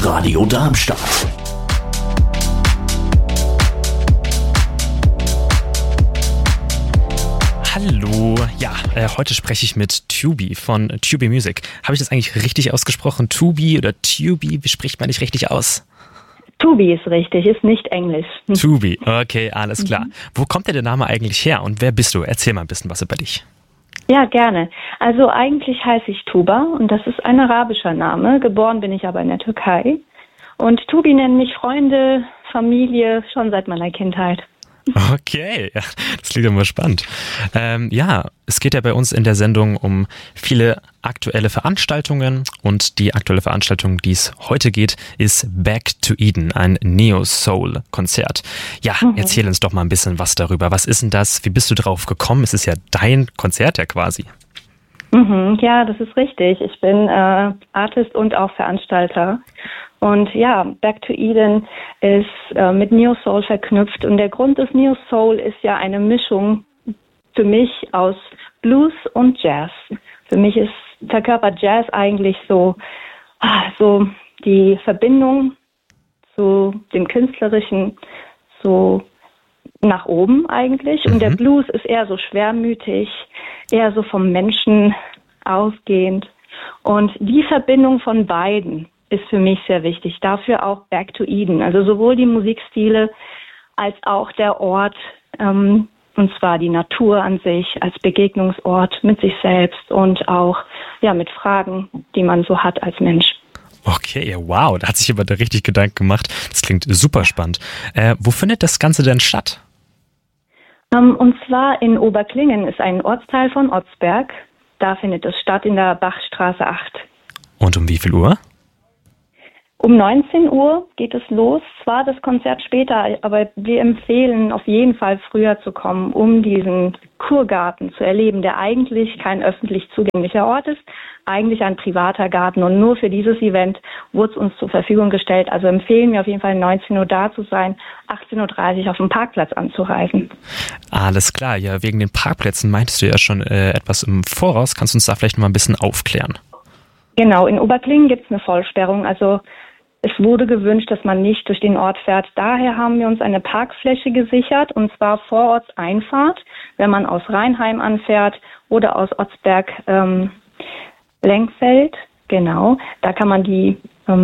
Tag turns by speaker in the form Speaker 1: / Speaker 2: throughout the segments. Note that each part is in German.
Speaker 1: Radio Darmstadt.
Speaker 2: Hallo, ja, heute spreche ich mit Tubi von Tubi Music. Habe ich das eigentlich richtig ausgesprochen? Tubi oder Tubi? Wie spricht man nicht richtig aus?
Speaker 3: Tubi ist richtig, ist nicht Englisch.
Speaker 2: Tubi, okay, alles klar. Wo kommt denn der Name eigentlich her und wer bist du? Erzähl mal ein bisschen was über dich.
Speaker 3: Ja, gerne. Also eigentlich heiße ich Tuba und das ist ein arabischer Name. Geboren bin ich aber in der Türkei. Und Tubi nennen mich Freunde, Familie, schon seit meiner Kindheit.
Speaker 2: Okay, ja, das klingt immer spannend. Ja, es geht ja bei uns in der Sendung um viele aktuelle Veranstaltungen und die aktuelle Veranstaltung, die es heute geht, ist Back to Eden, ein Neo-Soul-Konzert. Ja, erzähl uns doch mal ein bisschen was darüber. Was ist denn das? Wie bist du drauf gekommen? Es ist ja dein Konzert ja quasi.
Speaker 3: Ja, das ist richtig. Ich bin Artist und auch Veranstalter. Und ja, Back to Eden ist mit Neo Soul verknüpft. Und der Grund des Neo Soul ist ja eine Mischung für mich aus Blues und Jazz. Für mich verkörpert Jazz eigentlich so die Verbindung zu dem Künstlerischen, so nach oben eigentlich. Und der Blues ist eher so schwermütig, eher so vom Menschen ausgehend. Und die Verbindung von beiden ist für mich sehr wichtig. Dafür auch Back to Eden. Also sowohl die Musikstile als auch der Ort, und zwar die Natur an sich als Begegnungsort mit sich selbst und auch ja mit Fragen, die man so hat als Mensch.
Speaker 2: Okay, wow, da hat sich jemand da richtig Gedanken gemacht. Das klingt super spannend. Wo findet das Ganze denn statt?
Speaker 3: Und zwar in Oberklingen ist ein Ortsteil von Otzberg. Da findet es statt in der Bachstraße 8.
Speaker 2: Und um wie viel Uhr?
Speaker 3: Um 19 Uhr geht es los. Zwar das Konzert später, aber wir empfehlen auf jeden Fall früher zu kommen, um diesen Kurgarten zu erleben, der eigentlich kein öffentlich zugänglicher Ort ist, eigentlich ein privater Garten. Und nur für dieses Event wurde es uns zur Verfügung gestellt. Also empfehlen wir auf jeden Fall 19 Uhr da zu sein, 18.30 Uhr auf dem Parkplatz anzureisen. Alles
Speaker 2: klar, ja, wegen den Parkplätzen meintest du ja schon etwas im Voraus. Kannst du uns da vielleicht noch mal ein bisschen aufklären?
Speaker 3: Genau, in Oberklingen gibt es eine Vollsperrung. Also es wurde gewünscht, dass man nicht durch den Ort fährt. Daher haben wir uns eine Parkfläche gesichert, und zwar vor Ortseinfahrt, wenn man aus Rheinheim anfährt oder aus Otzberg-Lenkfeld. Genau, da kann man die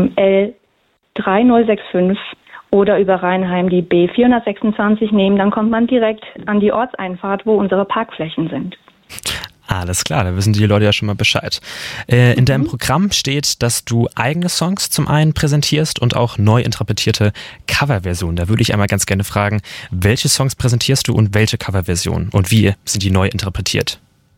Speaker 3: L3065 oder über Rheinheim die B426 nehmen. Dann kommt man direkt an die Ortseinfahrt, wo unsere Parkflächen sind.
Speaker 2: Alles klar, da wissen die Leute ja schon mal Bescheid. In deinem Programm steht, dass du eigene Songs zum einen präsentierst und auch neu interpretierte Coverversionen. Da würde ich einmal ganz gerne fragen, welche Songs präsentierst du und welche Coverversionen und wie sind die neu interpretiert?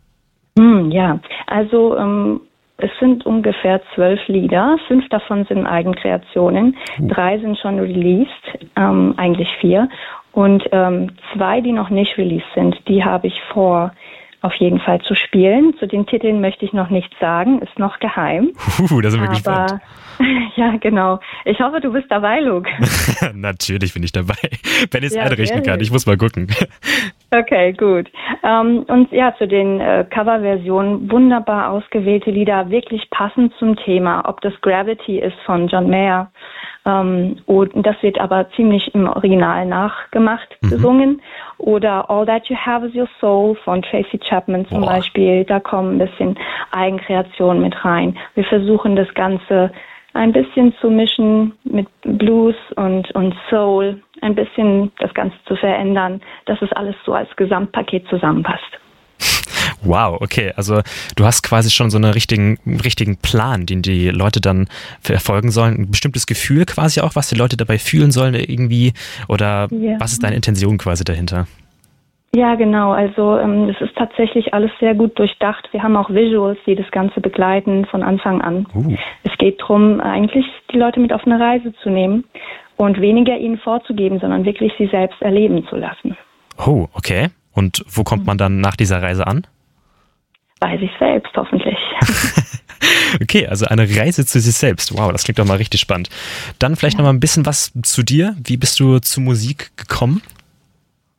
Speaker 3: Ja, also es sind ungefähr 12 Lieder. 5 davon sind Eigenkreationen. 3 sind schon released, eigentlich 4. Und 2, die noch nicht released sind, die habe ich vor, auf jeden Fall zu spielen. Zu den Titeln möchte ich noch nichts sagen, ist noch geheim.
Speaker 2: Da sind wir gespannt.
Speaker 3: Ja, genau. Ich hoffe, du bist dabei, Luke.
Speaker 2: Natürlich bin ich dabei. Wenn ich es einrichten kann, ich muss mal gucken.
Speaker 3: Okay, gut. Und ja, zu den Coverversionen, wunderbar ausgewählte Lieder, wirklich passend zum Thema. Ob das Gravity ist von John Mayer, und das wird aber ziemlich im Original nachgemacht, gesungen. Oder All That You Have Is Your Soul von Tracy Chapman zum Beispiel. Da kommen ein bisschen Eigenkreation mit rein. Wir versuchen das Ganze ein bisschen zu mischen mit Blues und Soul, ein bisschen das Ganze zu verändern, dass es alles so als Gesamtpaket zusammenpasst.
Speaker 2: Wow, okay, also du hast quasi schon so einen richtigen Plan, den die Leute dann verfolgen sollen. Ein bestimmtes Gefühl quasi auch, was die Leute dabei fühlen sollen irgendwie, oder was ist deine Intention quasi dahinter?
Speaker 3: Ja, genau, also es ist tatsächlich alles sehr gut durchdacht. Wir haben auch Visuals, die das Ganze begleiten von Anfang an. Es geht darum, eigentlich die Leute mit auf eine Reise zu nehmen und weniger ihnen vorzugeben, sondern wirklich sie selbst erleben zu lassen.
Speaker 2: Oh, okay. Und wo kommt man dann nach dieser Reise an?
Speaker 3: Bei sich selbst, hoffentlich.
Speaker 2: Okay, also eine Reise zu sich selbst. Wow, das klingt doch mal richtig spannend. Dann vielleicht noch mal ein bisschen was zu dir. Wie bist du zur Musik gekommen?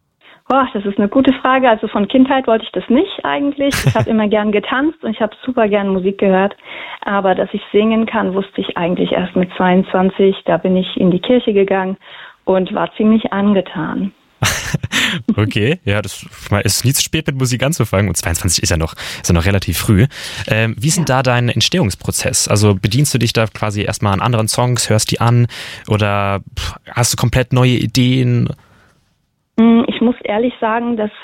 Speaker 3: Boah, das ist eine gute Frage. Also von Kindheit wollte ich das nicht eigentlich. Ich habe immer gern getanzt und ich habe super gern Musik gehört. Aber dass ich singen kann, wusste ich eigentlich erst mit 22. Da bin ich in die Kirche gegangen und war ziemlich angetan.
Speaker 2: Okay, ja, das ist nie zu spät mit Musik anzufangen und 22 ist ja noch relativ früh. Wie ist denn da dein Entstehungsprozess? Also bedienst du dich da quasi erstmal an anderen Songs, hörst die an oder hast du komplett neue Ideen?
Speaker 3: Ich muss ehrlich sagen, dass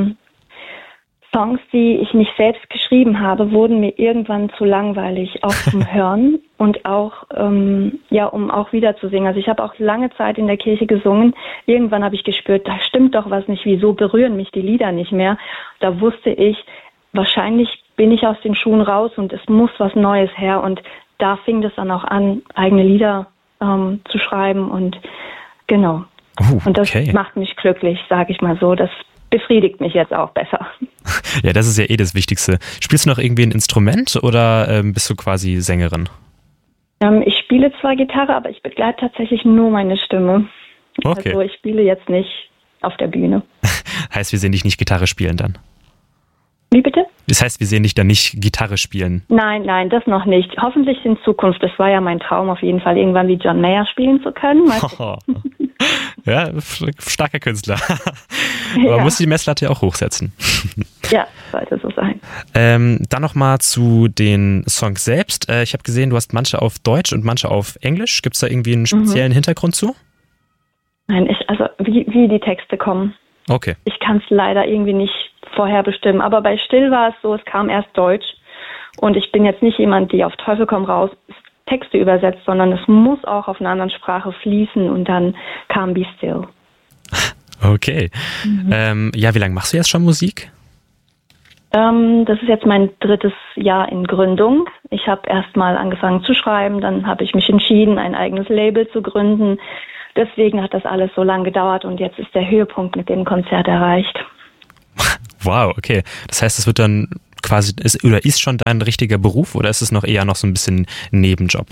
Speaker 3: Songs, die ich nicht selbst geschrieben habe, wurden mir irgendwann zu langweilig, auch zum Hören und auch, um auch wieder zu singen. Also ich habe auch lange Zeit in der Kirche gesungen. Irgendwann habe ich gespürt, da stimmt doch was nicht, wieso berühren mich die Lieder nicht mehr? Da wusste ich, wahrscheinlich bin ich aus den Schuhen raus und es muss was Neues her. Und da fing das dann auch an, eigene Lieder zu schreiben und genau. Und das macht mich glücklich, sage ich mal so. Das befriedigt mich jetzt auch besser.
Speaker 2: Ja, das ist ja das Wichtigste. Spielst du noch irgendwie ein Instrument oder bist du quasi Sängerin?
Speaker 3: Ich spiele zwar Gitarre, aber ich begleite tatsächlich nur meine Stimme.
Speaker 2: Okay.
Speaker 3: Also ich spiele jetzt nicht auf der Bühne.
Speaker 2: Heißt, wir sehen dich nicht Gitarre spielen dann?
Speaker 3: Wie bitte?
Speaker 2: Das heißt, wir sehen dich dann nicht Gitarre spielen?
Speaker 3: Nein, das noch nicht. Hoffentlich in Zukunft. Das war ja mein Traum auf jeden Fall, irgendwann wie John Mayer spielen zu können.
Speaker 2: Ja, starker Künstler. Aber muss die Messlatte auch hochsetzen.
Speaker 3: Ja, sollte so sein.
Speaker 2: Dann nochmal zu den Songs selbst. Ich habe gesehen, du hast manche auf Deutsch und manche auf Englisch. Gibt es da irgendwie einen speziellen Hintergrund zu?
Speaker 3: Nein, wie die Texte kommen.
Speaker 2: Okay.
Speaker 3: Ich kann es leider irgendwie nicht vorher bestimmen. Aber bei Still war es so, es kam erst Deutsch. Und ich bin jetzt nicht jemand, die auf Teufel komm raus Texte übersetzt, sondern es muss auch auf einer anderen Sprache fließen und dann kam Be Still.
Speaker 2: Okay. Wie lange machst du jetzt schon Musik?
Speaker 3: Das ist jetzt mein 3. Jahr in Gründung. Ich habe erst mal angefangen zu schreiben, dann habe ich mich entschieden, ein eigenes Label zu gründen. Deswegen hat das alles so lange gedauert und jetzt ist der Höhepunkt mit dem Konzert erreicht.
Speaker 2: Wow, okay. Das heißt, es wird dann quasi, ist schon dein richtiger Beruf oder ist es noch eher so ein bisschen ein Nebenjob?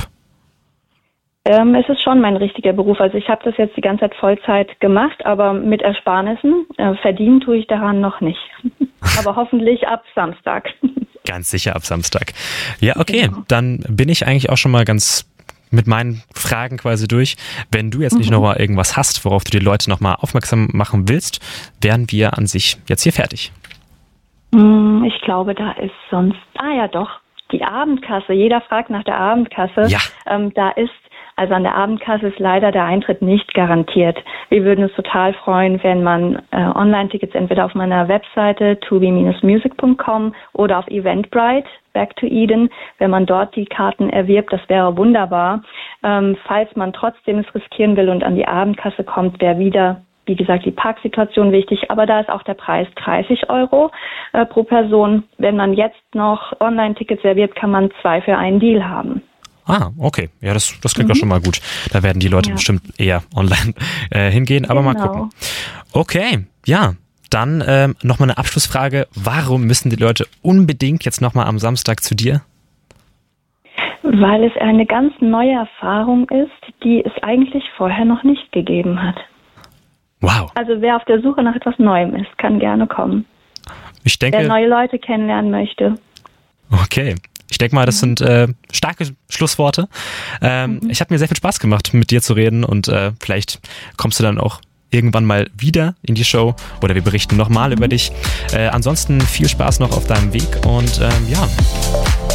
Speaker 3: Es ist schon mein richtiger Beruf. Also ich habe das jetzt die ganze Zeit Vollzeit gemacht, aber mit Ersparnissen. Verdienen tue ich daran noch nicht. Aber hoffentlich ab Samstag.
Speaker 2: Ganz sicher ab Samstag. Ja, okay.
Speaker 3: Genau.
Speaker 2: Dann bin ich eigentlich auch schon mal ganz mit meinen Fragen quasi durch. Wenn du jetzt nicht noch mal irgendwas hast, worauf du die Leute noch mal aufmerksam machen willst, wären wir an sich jetzt hier fertig.
Speaker 3: Ich glaube, da ist sonst... ja doch, die Abendkasse. Jeder fragt nach der Abendkasse.
Speaker 2: Ja.
Speaker 3: Also an der Abendkasse ist leider der Eintritt nicht garantiert. Wir würden uns total freuen, wenn man Online-Tickets entweder auf meiner Webseite tubi-music.com oder auf Eventbrite, Back to Eden, wenn man dort die Karten erwirbt, das wäre wunderbar. Falls man trotzdem es riskieren will und an die Abendkasse kommt, wäre wieder, wie gesagt, die Parksituation wichtig, aber da ist auch der Preis 30 € pro Person. Wenn man jetzt noch Online-Tickets erwirbt, kann man 2 für einen Deal haben.
Speaker 2: Ah, okay. Ja, das klingt doch schon mal gut. Da werden die Leute bestimmt eher online hingehen, aber mal gucken. Okay, ja. Dann nochmal eine Abschlussfrage. Warum müssen die Leute unbedingt jetzt nochmal am Samstag zu dir?
Speaker 3: Weil es eine ganz neue Erfahrung ist, die es eigentlich vorher noch nicht gegeben hat.
Speaker 2: Wow.
Speaker 3: Also wer auf der Suche nach etwas Neuem ist, kann gerne kommen.
Speaker 2: Ich denke,
Speaker 3: wer neue Leute kennenlernen möchte.
Speaker 2: Okay. Ich denke mal, das sind starke Schlussworte. Ich habe mir sehr viel Spaß gemacht, mit dir zu reden und vielleicht kommst du dann auch irgendwann mal wieder in die Show oder wir berichten nochmal über dich. Ansonsten viel Spaß noch auf deinem Weg und ja.